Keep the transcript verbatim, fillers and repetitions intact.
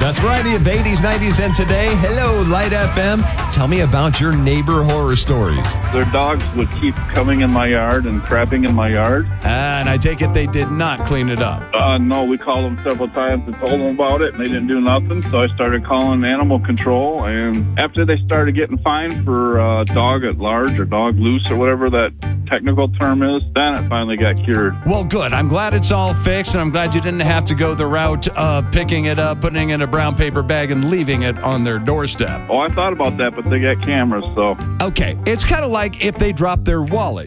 Best variety of eighties, nineties, and today. Hello, Light F M. Tell me about your neighbor horror stories. Their dogs would keep coming in my yard and crapping in my yard. And I take it they did not clean it up. Uh, no, we called them several times and told them about it, and they didn't do nothing. So I started calling animal control, and after they started getting fined for uh, dog at large or dog loose or whatever that technical term is, then it finally got cured. Well, good. I'm glad it's all fixed, and I'm glad you didn't have to go the route of picking it up, putting it in a brown paper bag, and leaving it on their doorstep. Oh, I thought about that, but they got cameras, so. Okay, it's kind of like if they drop their wallet.